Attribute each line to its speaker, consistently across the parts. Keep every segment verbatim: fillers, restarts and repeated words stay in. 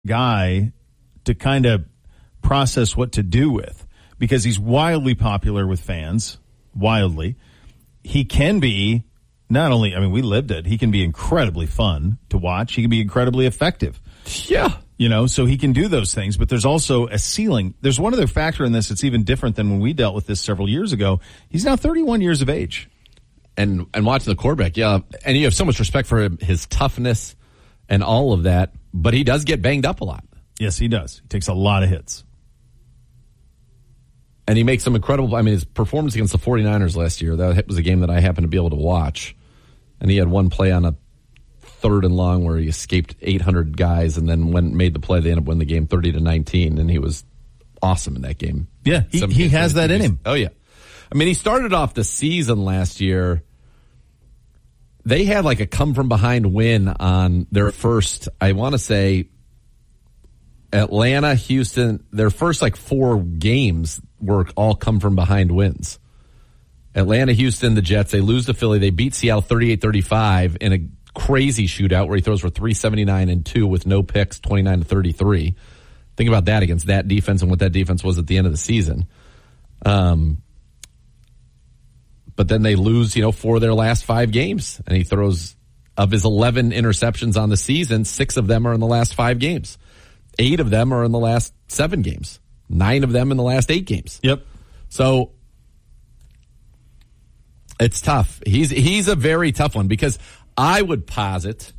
Speaker 1: guy to kind of process what to do with, because he's wildly popular with fans, wildly. He can be not only, I mean, we lived it, he can be incredibly fun to watch. He can be incredibly effective.
Speaker 2: Yeah.
Speaker 1: You know, so he can do those things, but there's also a ceiling. There's one other factor in this that's even different than when we dealt with this several years ago. He's now thirty-one years of age.
Speaker 2: And and watching the quarterback, yeah, and you have so much respect for him, his toughness and all of that, but he does get banged up a lot.
Speaker 1: Yes, he does. He takes a lot of hits.
Speaker 2: And he makes some incredible, I mean, his performance against the 49ers last year, that was a game that I happened to be able to watch. And he had one play on a third and long where he escaped eight hundred guys and then went and made the play. They ended up winning the game thirty to nineteen, and he was awesome in that game.
Speaker 1: Yeah, he, he has that in him.
Speaker 2: Oh, yeah. I mean, he started off the season last year. They had like a come-from-behind win on their first, I want to say, Atlanta, Houston, their first like four games were all come-from-behind wins. Atlanta, Houston, the Jets, they lose to Philly. They beat Seattle thirty-eight thirty-five in a crazy shootout where he throws for three seventy-nine and two with no picks, twenty-nine to thirty-three. Think about that against that defense and what that defense was at the end of the season. Um, but then they lose, you know, four of their last five games, and he throws, of his eleven interceptions on the season, six of them are in the last five games. Eight of them are in the last seven games. Nine of them in the last eight games.
Speaker 1: Yep.
Speaker 2: So it's tough. He's he's a very tough one because I would posit,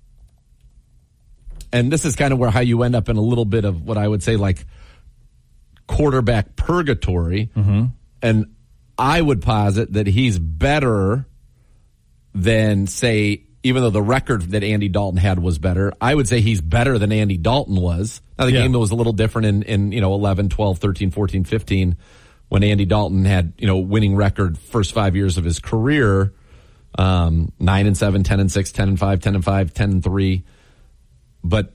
Speaker 2: and this is kind of where how you end up in a little bit of what I would say like quarterback purgatory.
Speaker 1: Mm-hmm.
Speaker 2: And I would posit that he's better than, say, even though the record that Andy Dalton had was better, I would say he's better than Andy Dalton was. Now, the yeah. game was a little different in, in, you know, eleven, twelve, thirteen, fourteen, fifteen, when Andy Dalton had, you know, winning record first five years of his career, um, nine and seven, ten and six, ten and five, ten and five, ten and three. But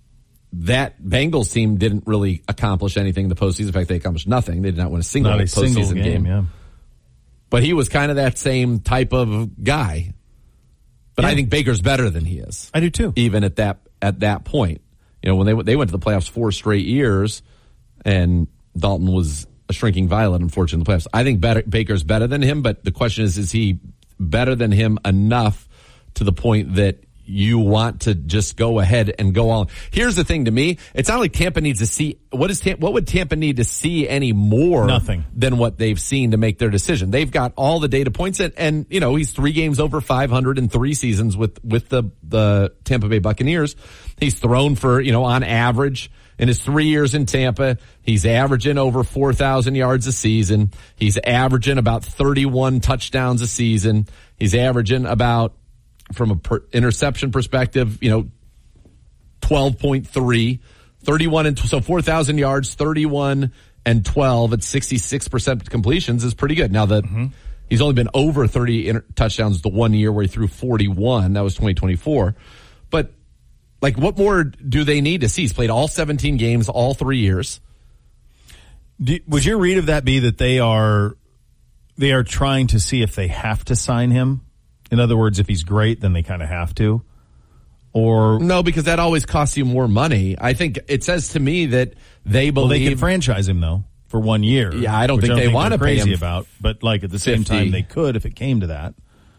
Speaker 2: that Bengals team didn't really accomplish anything in the postseason. In fact, they accomplished nothing. They did not win a single
Speaker 1: not a
Speaker 2: postseason
Speaker 1: single game.
Speaker 2: game.
Speaker 1: Yeah.
Speaker 2: But he was kind of that same type of guy. But yeah. I think Baker's better than he is.
Speaker 1: I do too.
Speaker 2: Even at that at that point, you know, when they they went to the playoffs four straight years, and Dalton was a shrinking violet, unfortunately, in the playoffs. I think better, Baker's better than him. But the question is, is he better than him enough to the point that you want to just go ahead and go on? Here's the thing to me. It's not like Tampa needs to see, what is Tampa, what would Tampa need to see any more
Speaker 1: Nothing.
Speaker 2: than what they've seen to make their decision? They've got all the data points, and, and you know, he's three games over five hundred in three seasons with, with the, the Tampa Bay Buccaneers. He's thrown for, you know, on average in his three years in Tampa, he's averaging over four thousand yards a season. He's averaging about thirty-one touchdowns a season. He's averaging about, from a per interception perspective, you know, twelve point three, thirty-one and so four thousand yards, thirty-one and twelve at sixty-six percent completions is pretty good. Now the mm-hmm. he's only been over thirty inter touchdowns the one year where he threw forty-one. That was twenty twenty-four. But like, what more do they need to see? He's played all seventeen games, all three years.
Speaker 1: Do, would your read of that be that they are they are trying to see if they have to sign him? In other words, if he's great, then they kind of have to? Or
Speaker 2: no, because that always costs you more money. I think it says to me that they believe...
Speaker 1: Well, they can franchise him, though, for one year.
Speaker 2: Yeah, I don't think I don't they want to pay him
Speaker 1: about, but like at the same fifty. Time, they could if it came to that.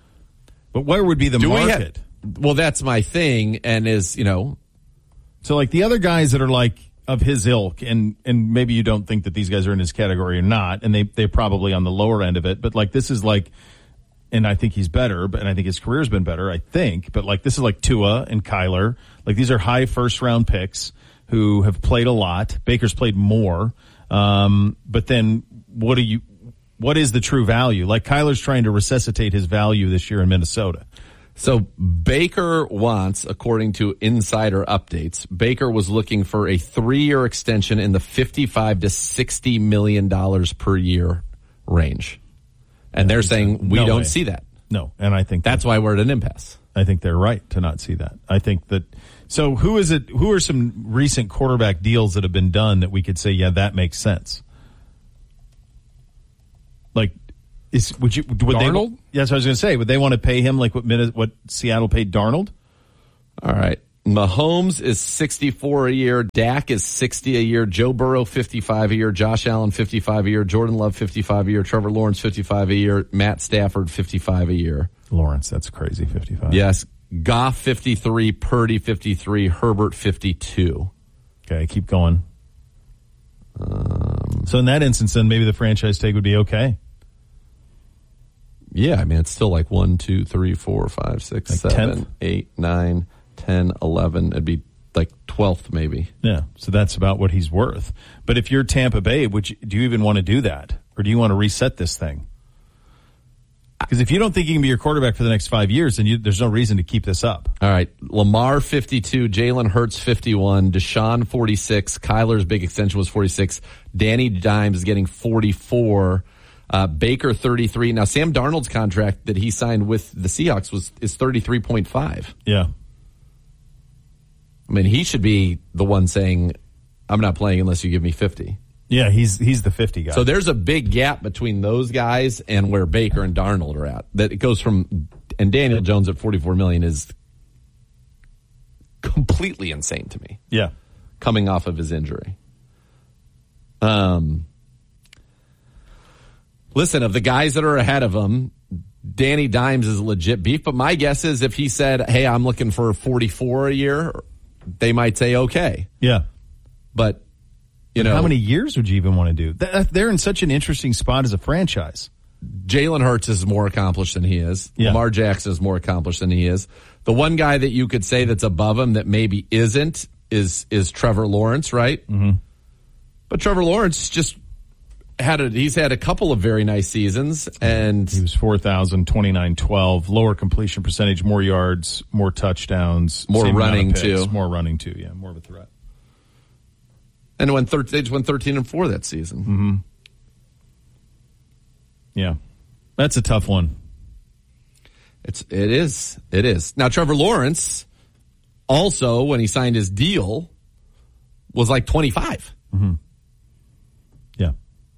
Speaker 1: But where would be the
Speaker 2: Do
Speaker 1: market?
Speaker 2: We have, well, that's my thing, and is, you know...
Speaker 1: So, like, the other guys that are, like, of his ilk, and, and maybe you don't think that these guys are in his category or not, and they, they're probably on the lower end of it, but, like, this is, like... And I think he's better, but and I think his career's been better, I think. But like this is like Tua and Kyler. Like these are high first round picks who have played a lot. Baker's played more. Um, but then what do you what is the true value? Like Kyler's trying to resuscitate his value this year in Minnesota.
Speaker 2: So Baker wants, according to insider updates, Baker was looking for a three year extension in the fifty five to sixty million dollars per year range. And they're saying we
Speaker 1: no
Speaker 2: don't
Speaker 1: way.
Speaker 2: see that.
Speaker 1: No, and I think
Speaker 2: that's why we're at an impasse.
Speaker 1: I think they're right to not see that. I think that. So who is it? Who are some recent quarterback deals that have been done that we could say, yeah, that makes sense? Like, is would you would
Speaker 2: Darnold?
Speaker 1: They? Yes, I was going to say, would they want to pay him like what what Seattle paid Darnold?
Speaker 2: All right, Mahomes is sixty-four a year. Dak is sixty a year. Joe Burrow, fifty-five a year. Josh Allen, fifty-five a year. Jordan Love, fifty-five a year. Trevor Lawrence, fifty-five a year. Matt Stafford, fifty-five a year.
Speaker 1: Lawrence, that's crazy, fifty-five.
Speaker 2: Yes. Goff, fifty-three. Purdy, fifty-three. Herbert, fifty-two.
Speaker 1: Okay, keep going.
Speaker 2: Um,
Speaker 1: so in that instance, then maybe the franchise tag would be okay.
Speaker 2: Yeah, I mean, it's still like one, two, three, four, five, six,
Speaker 1: like
Speaker 2: seven,
Speaker 1: tenth?
Speaker 2: eight, nine, ten, eleven. It'd be like twelfth maybe.
Speaker 1: Yeah, so that's about what he's worth. But if you're Tampa Bay, would you, do you even want to do that? Or do you want to reset this thing? Because if you don't think he can be your quarterback for the next five years, then you, there's no reason to keep this up.
Speaker 2: All right. Lamar, fifty-two. Jalen Hurts, fifty-one. Deshaun, forty-six. Kyler's big extension was forty-six. Danny Dimes is getting forty-four. Uh, Baker, thirty-three. Now, Sam Darnold's contract that he signed with the Seahawks was is thirty-three point five.
Speaker 1: Yeah.
Speaker 2: I mean, he should be the one saying, I'm not playing unless you give me fifty.
Speaker 1: Yeah, he's he's the fifty guy.
Speaker 2: So there's a big gap between those guys and where Baker and Darnold are at. That it goes from, and Daniel Jones at forty-four million dollars is completely insane to me.
Speaker 1: Yeah.
Speaker 2: Coming off of his injury. Um, listen, of the guys that are ahead of him, Danny Dimes is legit beef, but my guess is if he said, hey, I'm looking for forty-four a year, they might say okay.
Speaker 1: Yeah.
Speaker 2: But, you know.
Speaker 1: How many years would you even want to do? They're in such an interesting spot as a franchise.
Speaker 2: Jalen Hurts is more accomplished than he is.
Speaker 1: Yeah.
Speaker 2: Lamar Jackson is more accomplished than he is. The one guy that you could say that's above him that maybe isn't is is Trevor Lawrence, right?
Speaker 1: Mm-hmm.
Speaker 2: But Trevor Lawrence just had a he's had a couple of very nice seasons, and
Speaker 1: he was four thousand, twenty-nine, twelve, lower completion percentage, more yards, more touchdowns,
Speaker 2: more
Speaker 1: same amount of
Speaker 2: running
Speaker 1: picks,
Speaker 2: too.
Speaker 1: More running too, yeah, more of a threat.
Speaker 2: And when thir- they just went thirteen and four that season.
Speaker 1: Mm-hmm. Yeah, that's a tough one.
Speaker 2: It's it is it is now. Trevor Lawrence also, when he signed his deal, was like twenty-five.
Speaker 1: Mm-hmm. Yeah,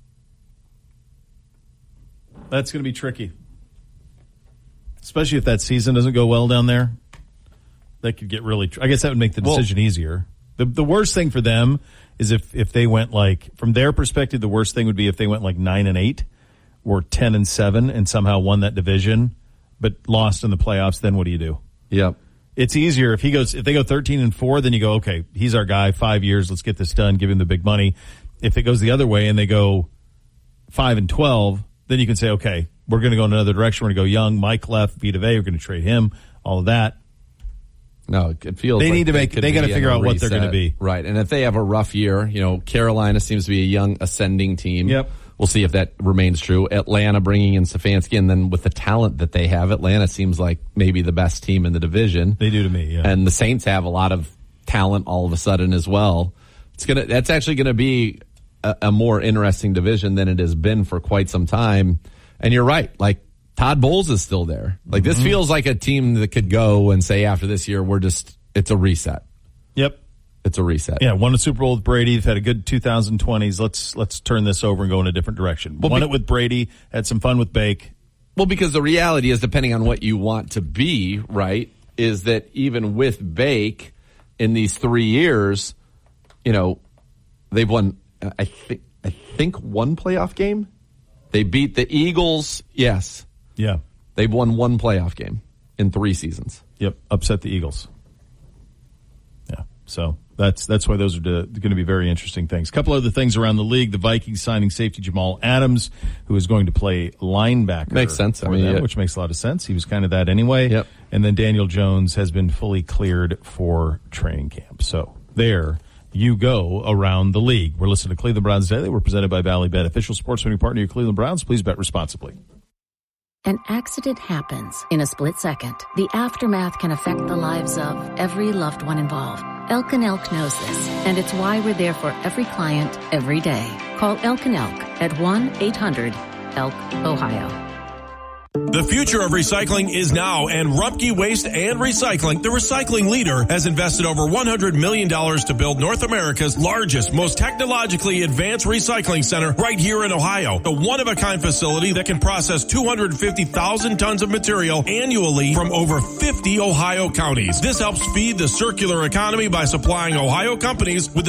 Speaker 1: that's going to be tricky, especially if that season doesn't go well down there. That could get really. Tr- I guess that would make the decision well, easier. The the worst thing for them is if if they went like, from their perspective, the worst thing would be if they went like nine and eight or ten and seven and somehow won that division, but lost in the playoffs. Then what do you do?
Speaker 2: Yep.
Speaker 1: It's easier if he goes, if they go thirteen and four, then you go, okay, he's our guy, five years, let's get this done, give him the big money. If it goes the other way and they go five and twelve, then you can say, okay, we're going to go in another direction. We're going to go young. Mike left, Vita Vea, we're going to trade him, all of that.
Speaker 2: No, it feels
Speaker 1: they
Speaker 2: like
Speaker 1: need to make, they got to figure out what they're going to be.
Speaker 2: Right. And if they have a rough year, you know, Carolina seems to be a young ascending team.
Speaker 1: Yep.
Speaker 2: We'll see if that remains true. Atlanta bringing in Stefanski, and then with the talent that they have, Atlanta seems like maybe the best team in the division.
Speaker 1: They do to me, yeah.
Speaker 2: And the Saints have a lot of talent all of a sudden as well. It's gonna. That's actually going to be a, a more interesting division than it has been for quite some time. And you're right. Like, Todd Bowles is still there. Like, this mm-hmm. feels like a team that could go and say after this year, we're just, it's a reset.
Speaker 1: Yep.
Speaker 2: It's a reset.
Speaker 1: Yeah, won a Super Bowl with Brady. They've had a good twenty twenties. Let's let's turn this over and go in a different direction. Well, won be- it with Brady. Had some fun with Bake.
Speaker 2: Well, because the reality is, depending on what you want to be, right, is that even with Bake in these three years, you know, they've won. I think I think one playoff game. They beat the Eagles. Yes.
Speaker 1: Yeah.
Speaker 2: They've won one playoff game in three seasons.
Speaker 1: Yep. Upset the Eagles. Yeah. So. That's that's why those are going to be very interesting things. A couple other things around the league. The Vikings signing safety Jamal Adams, who is going to play linebacker.
Speaker 2: Makes sense.
Speaker 1: I mean, them,
Speaker 2: yeah.
Speaker 1: which makes a lot of sense. He was kind of that anyway.
Speaker 2: Yep.
Speaker 1: And then Daniel Jones has been fully cleared for training camp. So there you go around the league. We're listening to Cleveland Browns Daily. We're presented by Valley Bet, official sports betting partner of your Cleveland Browns. Please bet responsibly.
Speaker 3: An accident happens in a split second. The aftermath can affect the lives of every loved one involved. Elk and Elk knows this, and it's why we're there for every client, every day. Call Elk and Elk at one eight hundred elk ohio.
Speaker 4: The future of recycling is now, and Rumpke Waste and Recycling, the recycling leader, has invested over one hundred million dollars to build North America's largest, most technologically advanced recycling center right here in Ohio. A one-of-a-kind facility that can process two hundred fifty thousand tons of material annually from over fifty Ohio counties. This helps feed the circular economy by supplying Ohio companies with the